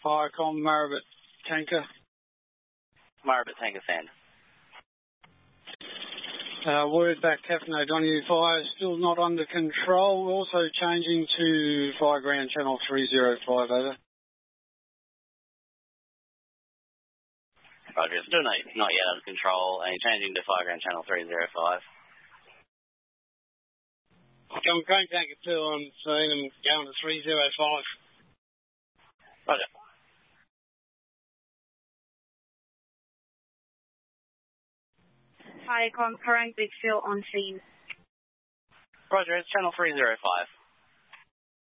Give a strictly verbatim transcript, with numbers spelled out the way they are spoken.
Hi, com Maribit Tanker. Maribit Tanker Sand. Uh, word back, Captain O'Donoghue. Fire is still not under control. Also changing to Fire Ground Channel three zero five, over. Roger, still not, not yet under control, and changing to Fire Ground Channel three zero five. I'm Crane Tanker two on scene and going to three zero five. Roger. Hi, com current big fill on scene. Roger, it's Channel three zero five.